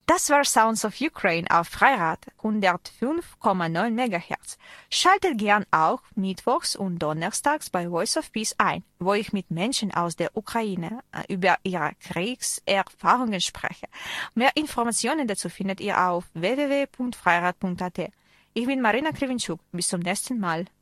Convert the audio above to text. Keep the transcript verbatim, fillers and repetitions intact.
Das war Sounds of Ukraine auf Freirad hundertfünf Komma neun Megahertz. Schaltet gern auch mittwochs und donnerstags bei Voice of Peace ein, wo ich mit Menschen aus der Ukraine äh, über ihre Kriegserfahrungen spreche. Mehr Informationen dazu findet ihr auf w w w punkt freirad punkt a t. Ich bin Marina Krivinczuk. Bis zum nächsten Mal.